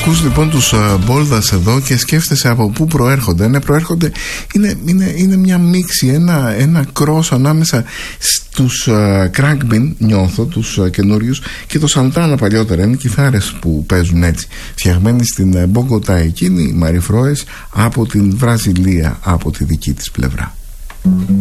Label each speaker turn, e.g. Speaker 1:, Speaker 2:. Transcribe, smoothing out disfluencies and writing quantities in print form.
Speaker 1: Ακούς λοιπόν τους Μπόλδας εδώ και σκέφτεσαι από πού προέρχονται. Ναι, προέρχονται, είναι μια μίξη, ένα κρός ανάμεσα στους Crackbin, νιώθω, τους καινούριους, και το Santana παλιότερα. Είναι κιθάρες που παίζουν έτσι, φτιαγμένοι στην Μπογκοτά, εκείνη η Μαρι Φρόες από την Βραζιλία, από τη δική της πλευρά.